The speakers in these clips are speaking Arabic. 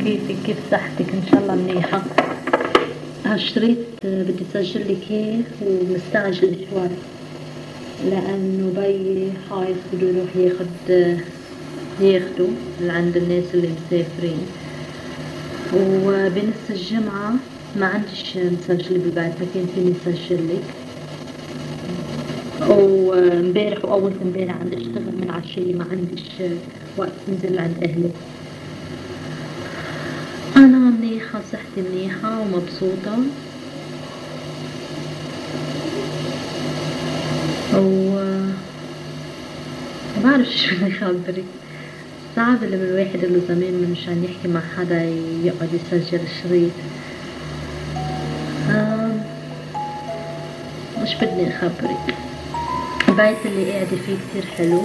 كيفك؟ كيف صحتك؟ ان شاء الله منيحة. اشتريت بدي اسجل لك اياه ومستعجل شوي لانه بيي خايف بده يروح ياخده من عند الناس اللي مسافرين، وبنص الجمعة ما عنديش مسجل بالبيت، ما كان فيني اسجل لك. وامبارح واول امبارح عم اشتغل من عشية، ما عنديش وقت انزل عند اهلي. انا منيحة، صحتي منيحة ومبسوطة، و ما بعرف شو بدي اخبرك. صعب لما الواحد له زمان من مشان يحكي مع حدا يقعد يسجل شريط. آم، مش بدي اخبرك. البيت اللي قاعدة فيه كتير حلو.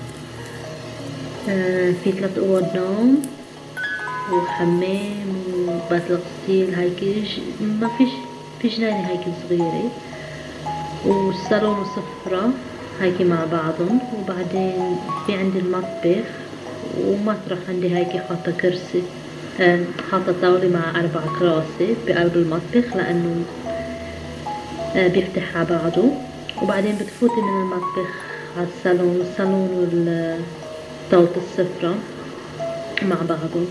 في 3 أوض نوم وحمام وبيت الغسيل هيك، ما في جنينة هيك صغيرة، والصالون وسفرة هيك مع بعضهم. وبعدين في عندي المطبخ ومطرح عندي هيك حاطة كرسي، حاطة طاولة مع 4 كراسي بقلب المطبخ لأنه بيفتح على بعضه. وبعدين بتفوتي من المطبخ على الصالون وطاولة السفرة مع بعضهم.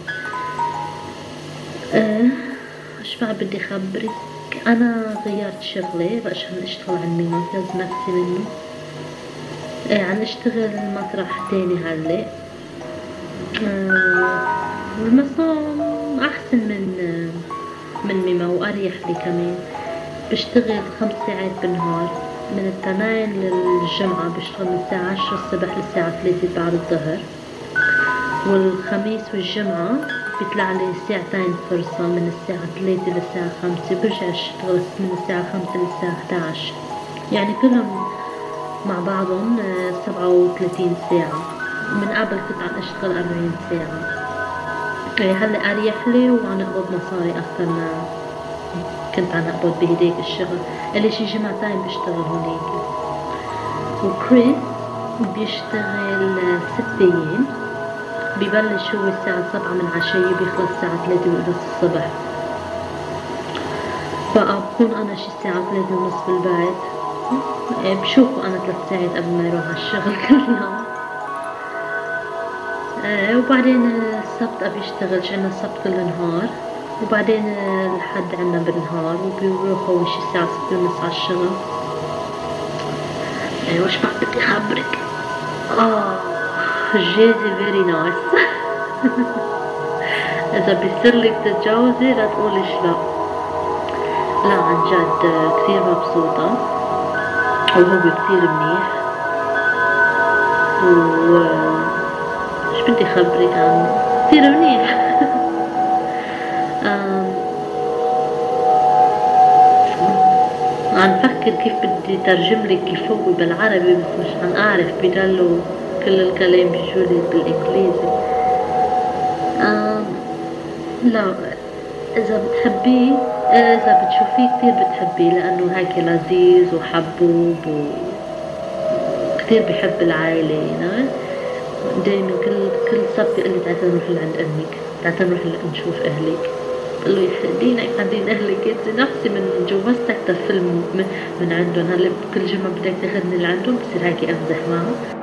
ايش بعد بدي خبرك. انا غيرت شغلي بقى عشان اشتغل على الميمات، لازم اكفي منه. عم اشتغل مطرح تاني هلا. والمصام احسن من ميما واريح لي كمان. بشتغل 5 ساعات بالنهار، من 8 للجمعة بشتغل من الساعة 10 الصبح للساعة 3 بعد الظهر. والخميس والجمعة بيطلع لي 2 ساعات فرصة من الساعة 3 للساعة 5، برجع اشتغل من الساعة 5 للساعة 11، يعني كلهم مع بعضهم 37 ساعة. من قبل كنت عم اشتغل 40 ساعة. هلا اريح لي وعم اقبض مصاري اكثر ما كنت عم اقبض بهديك الشغل اللي شي جمعتين بشتغل هونيك. وكريس بيشتغل 6 ايام، ببلش هو الساعة 7 من عشية، بيخلص الساعة 3 ونص الصبح. بقى بكون أنا شي الساعة 3 ونص بالبيت. بشوفه أنا 3 ساعات قبل ما يروح على الشغل كل يوم. وبعدين السبت بيشتغلش، عنا السبت كل نهار. وبعدين الحد عنا بالنهار، وبيروح هو شي الساعة 6 ونص على الشغل. وش بعد بدي أخبرك. جوزي فيري نايس. إذا بيصير لك تتجوزي لا تقوليش لا. لا عن جد كثير مبسوطة، وهو كثير منيح. ايش بدي خبرك عنه، كثير منيح. عم فكر كيف بدي ترجم لك كيف هو بالعربي، بس مش عم اعرف، بضلوا كل الكلام بيجولي بالانجليزي. لا اذا بتحبيه، اذا بتشوفيه كتير بتحبيه، لانه هيك لذيذ وحبوب وكتير بحب العائلة. يعني دايما كل سبت بيقول لي تعالي نروح لعند امك، تعالي نروح نشوف اهلك. بقول له يخلينا يقعدين اهلك انت نفسي من جوزتك فيلم من عندهم. هلا كل جمعة بدك تاخذني لعندهم، بصير هيك امزح معه.